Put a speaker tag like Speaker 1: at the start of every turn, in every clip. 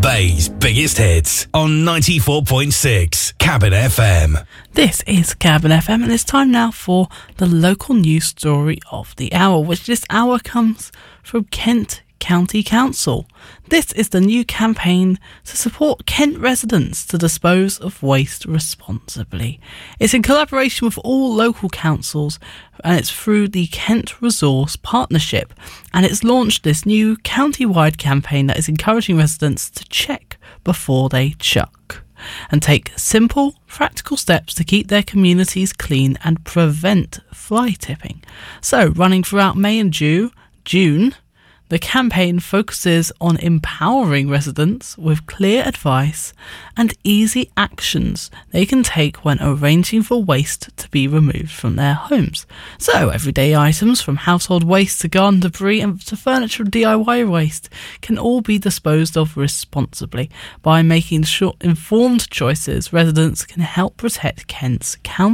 Speaker 1: UK's biggest hits on 94.6 Cabin FM.
Speaker 2: This is Cabin FM, and it's time now for the local news story of the hour, which this hour comes from Kent County Council. This is the new campaign to support Kent residents to dispose of waste responsibly. It's in collaboration with all local councils, and it's through the Kent Resource Partnership, and it's launched this new county-wide campaign that is encouraging residents to check before they chuck and take simple, practical steps to keep their communities clean and prevent fly tipping. So, running throughout May and June, the campaign focuses on empowering residents with clear advice and easy actions they can take when arranging for waste to be removed from their homes. So, everyday items from household waste to garden debris and to furniture DIY waste can all be disposed of responsibly. By making informed choices, residents can help protect Kent's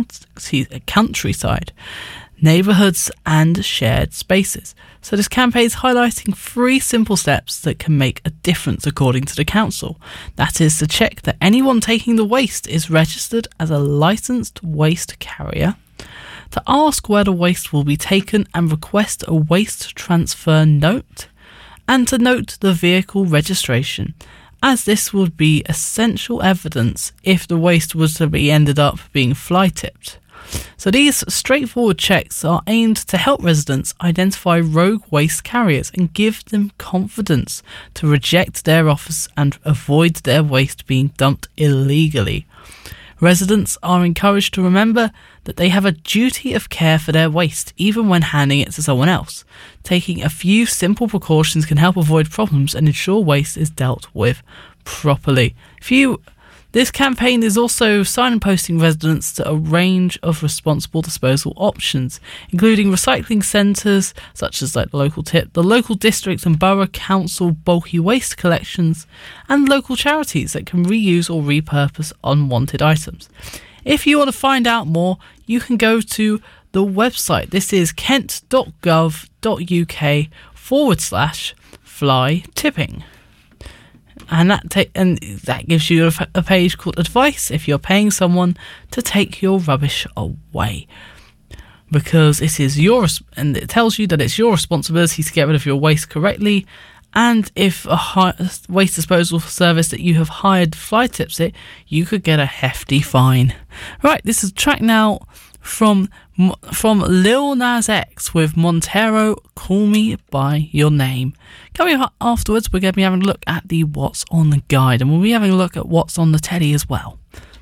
Speaker 2: countryside, neighbourhoods and shared spaces. So this campaign is highlighting 3 simple steps that can make a difference according to the council. That is to check that anyone taking the waste is registered as a licensed waste carrier, to ask where the waste will be taken and request a waste transfer note, and to note the vehicle registration, as this would be essential evidence if the waste was to be ended up being fly tipped. So these straightforward checks are aimed to help residents identify rogue waste carriers and give them confidence to reject their offers and avoid their waste being dumped illegally. Residents are encouraged to remember that they have a duty of care for their waste, even when handing it to someone else. Taking a few simple precautions can help avoid problems and ensure waste is dealt with properly. This campaign is also signposting residents to a range of responsible disposal options, including recycling centres such as the local tip, the local district and borough council bulky waste collections, and local charities that can reuse or repurpose unwanted items. If you want to find out more, you can go to the website. This is kent.gov.uk/fly tipping. And that gives you a page called Advice if you're paying someone to take your rubbish away. Because it tells you that it's your responsibility to get rid of your waste correctly, and if a waste disposal service that you have hired fly tips it, you could get a hefty fine. Right, this is a track now from Lil Nas X with Montero, Call Me By Your Name. Coming up afterwards, we're going to be having a look at the What's On the Guide, and we'll be having a look at what's on the telly as well.